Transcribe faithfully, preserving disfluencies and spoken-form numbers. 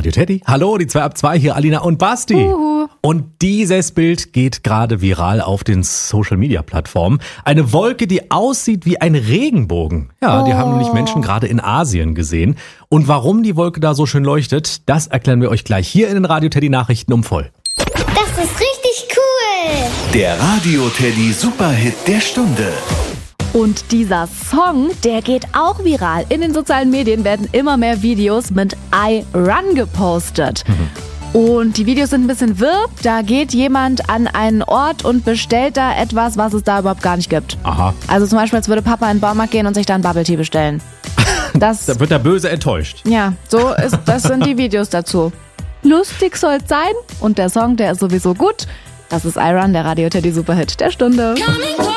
Radio Teddy. Hallo, die zwei ab zwei hier, Alina und Basti. Uhu. Und dieses Bild geht gerade viral auf den Social-Media-Plattformen. Eine Wolke, die aussieht wie ein Regenbogen. Ja, Oh. die haben nämlich Menschen gerade in Asien gesehen. Und warum die Wolke da so schön leuchtet, das erklären wir euch gleich hier in den Radio Teddy Nachrichten um voll. Das ist richtig cool. Der Radio Teddy Superhit der Stunde. Und dieser Song, der geht auch viral. In den sozialen Medien werden immer mehr Videos mit I Run gepostet. Und die Videos sind ein bisschen wirr. Da geht jemand an einen Ort und bestellt da etwas, was es da überhaupt gar nicht gibt. Aha, Also zum Beispiel, als würde Papa in den Baumarkt gehen und sich dann Bubble Tea bestellen. Das, da wird der Böse enttäuscht. ja, so ist, das sind die Videos dazu. Lustig soll's sein und der Song, der ist sowieso gut. Das ist I Run, der Radio Teddy Superhit der Stunde.